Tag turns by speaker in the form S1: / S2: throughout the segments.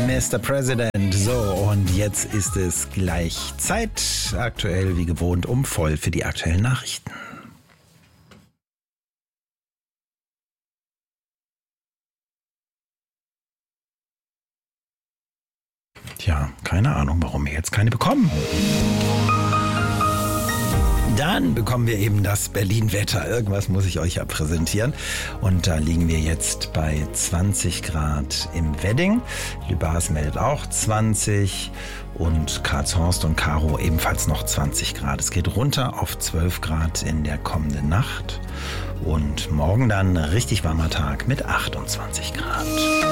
S1: Mr. President. So, und jetzt ist es gleich Zeit, aktuell wie gewohnt, voll für die aktuellen Nachrichten. Tja, keine Ahnung, warum wir jetzt keine bekommen. Dann bekommen wir eben das Berlin-Wetter. Irgendwas muss ich euch ja präsentieren. Und da liegen wir jetzt bei 20 Grad im Wedding. Lübars meldet auch 20 und Karlshorst und Karo ebenfalls noch 20 Grad. Es geht runter auf 12 Grad in der kommenden Nacht. Und morgen dann richtig warmer Tag mit 28 Grad.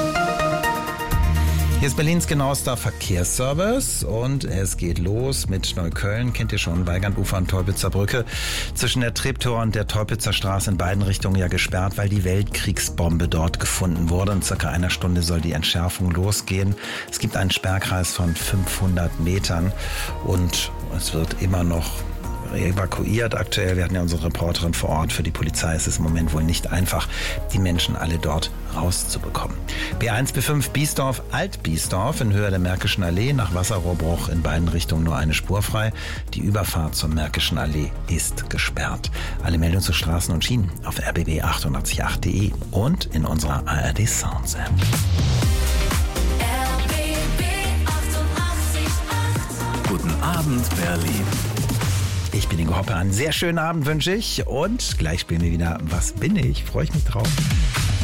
S1: Hier ist Berlins genauester Verkehrsservice und es geht los mit Neukölln. Kennt ihr schon, Weigandufer und Teupitzer Brücke. Zwischen der Treptower und der Teupitzer Straße in beiden Richtungen ja gesperrt, weil die Weltkriegsbombe dort gefunden wurde. In circa einer Stunde soll die Entschärfung losgehen. Es gibt einen Sperrkreis von 500 Metern und es wird immer noch evakuiert aktuell. Wir hatten ja unsere Reporterin vor Ort. Für die Polizei ist es im Moment wohl nicht einfach, die Menschen alle dort rauszubekommen. B1, B5 Biesdorf, Alt-Biesdorf in Höhe der Märkischen Allee. Nach Wasserrohrbruch in beiden Richtungen nur eine Spur frei. Die Überfahrt zur Märkischen Allee ist gesperrt. Alle Meldungen zu Straßen und Schienen auf rbb888.de und in unserer ARD Sounds App.
S2: Guten Abend, Berlin.
S1: Ich bin Ingo Hoppe. Einen sehr schönen Abend wünsche ich und gleich spielen wir wieder Was bin ich? Freue ich mich drauf.